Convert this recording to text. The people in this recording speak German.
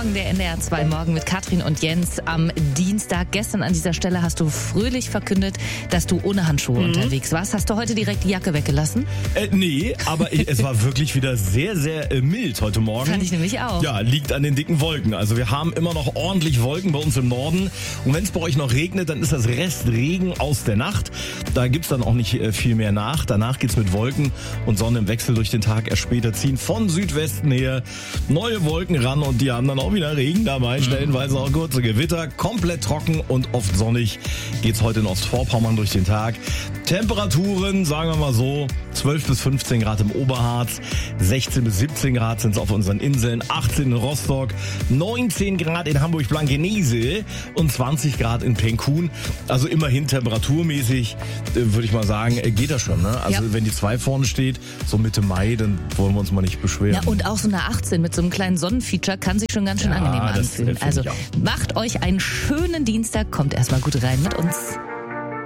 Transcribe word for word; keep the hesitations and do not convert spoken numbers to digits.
Morgen, der N D R zwei Morgen mit Katrin und Jens am Dienstag. Gestern an dieser Stelle hast du fröhlich verkündet, dass du ohne Handschuhe mhm. unterwegs warst. Hast du heute direkt die Jacke weggelassen? Äh, nee, aber ich, es war wirklich wieder sehr, sehr äh, mild heute Morgen. Fand ich nämlich auch. Ja, liegt an den dicken Wolken. Also wir haben immer noch ordentlich Wolken bei uns im Norden. Und wenn es bei euch noch regnet, dann ist das Restregen aus der Nacht. Da gibt's dann auch nicht äh, viel mehr nach. Danach geht's mit Wolken und Sonne im Wechsel durch den Tag. Erst später ziehen von Südwesten her neue Wolken ran und die haben dann auch wieder Regen dabei. Stellenweise auch kurze Gewitter. Komplett trocken und oft sonnig geht's heute in Ostvorpommern durch den Tag. Temperaturen, sagen wir mal so, zwölf bis fünfzehn Grad im Oberharz, sechzehn bis siebzehn Grad sind es auf unseren Inseln, achtzehn in Rostock, neunzehn Grad in Hamburg-Blankenese und zwanzig Grad in Penkun. Also immerhin temperaturmäßig, äh, würde ich mal sagen, äh, geht das schon. Ne? Also ja. Wenn die zwei vorne steht, so Mitte Mai, dann wollen wir uns mal nicht beschweren. Ja, und auch so eine achtzehn mit so einem kleinen Sonnenfeature kann sich schon ganz schön ja, angenehm das, anfühlen. das also macht euch einen schönen Dienstag, kommt erstmal gut rein mit uns.